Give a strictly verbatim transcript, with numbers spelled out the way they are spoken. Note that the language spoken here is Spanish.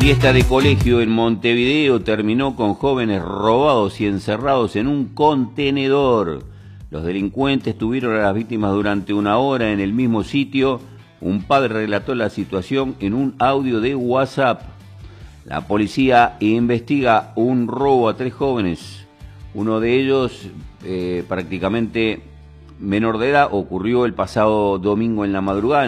Fiesta de colegio en Montevideo terminó con jóvenes robados y encerrados en un contenedor. Los delincuentes tuvieron a las víctimas durante una hora en el mismo sitio. Un padre relató la situación en un audio de WhatsApp. La policía investiga un robo a tres jóvenes. Uno de ellos, eh, prácticamente menor de edad, ocurrió el pasado domingo en la madrugada.